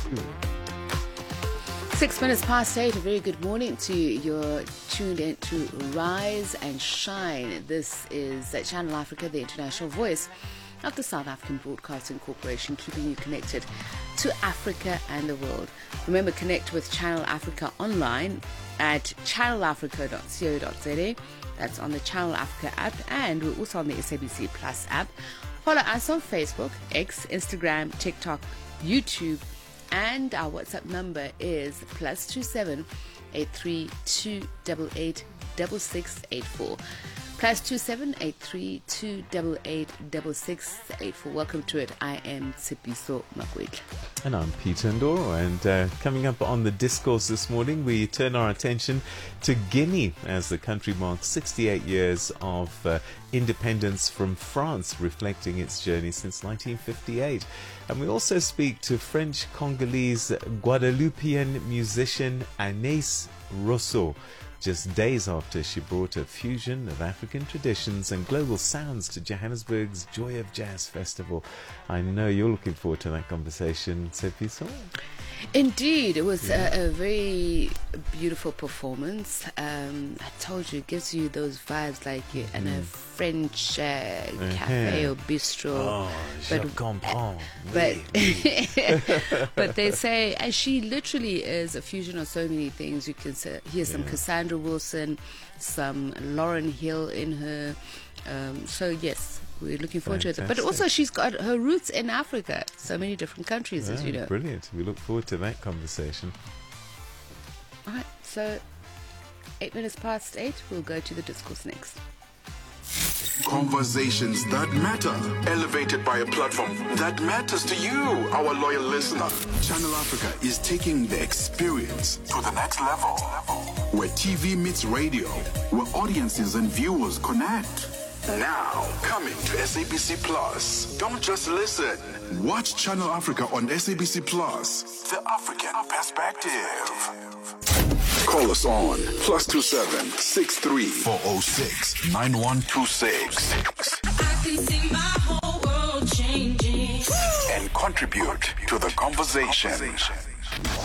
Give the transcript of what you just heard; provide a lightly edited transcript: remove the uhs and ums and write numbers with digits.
6 minutes past 8, a very good morning to you. You're tuned in to Rise and Shine. This is Channel Africa, the international voice of the South African Broadcasting Corporation, keeping you connected to Africa and the world. Remember, connect with Channel Africa online at channelafrica.co.za. That's on the Channel Africa app, and we're also on the SABC Plus app. Follow us on Facebook, X, Instagram, TikTok, YouTube, and our WhatsApp number is +27 83 288 6684. +27 83 288 6684. Welcome to it. I am Tshepiso Makwetla. And I'm Peter Ndoro. And coming up on the discourse this morning, we turn our attention to Guinea as the country marks 68 years of independence from France, reflecting its journey since 1958. And we also speak to French-Congolese Guadeloupean musician Anaïs Rousseau, just days after she brought a fusion of African traditions and global sounds to Johannesburg's Joy of Jazz Festival. I know you're looking forward to that conversation, Tshepiso. Indeed, it was a very beautiful performance. I told you, it gives you those vibes like you're in a French cafe or bistro. Oh, je comprends. But they say, and she literally is a fusion of so many things. You can hear some Cassandra Wilson, some Lauryn Hill in her. So yes, we're looking forward to it. But also she's got her roots in Africa, so many different countries, as you know. Brilliant. We look forward to that conversation. All right, so 8 minutes past 8, we'll go to the discourse next. Conversations that matter, elevated by a platform that matters to you, our loyal listener. Channel Africa is taking the experience to the next level, where TV meets radio, where audiences and viewers connect. Now, coming to SABC Plus. Don't just listen. Watch Channel Africa on SABC Plus. The African perspective. Call us on +27 63 406 9126. I can see my whole world changing. And contribute to the conversation.